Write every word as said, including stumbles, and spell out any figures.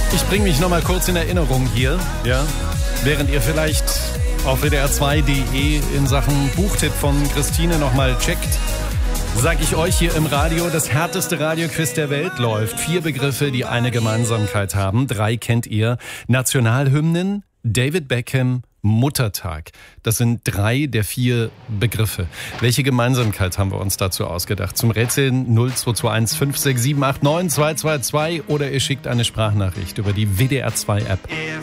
Ich bringe mich noch mal kurz in Erinnerung hier, ja, während ihr vielleicht auf W D R zwei Punkt de in Sachen Buchtipp von Christine noch mal checkt, sag ich euch hier im Radio, das härteste Radioquiz der Welt läuft. Vier Begriffe, die eine Gemeinsamkeit haben. Drei kennt ihr. Nationalhymnen, David Beckham, Muttertag. Das sind drei der vier Begriffe. Welche Gemeinsamkeit haben wir uns dazu ausgedacht? Zum Rätseln null zwei zwei eins fünf sechs sieben acht neun zwei zwei zwei oder ihr schickt eine Sprachnachricht über die W D R zwei App.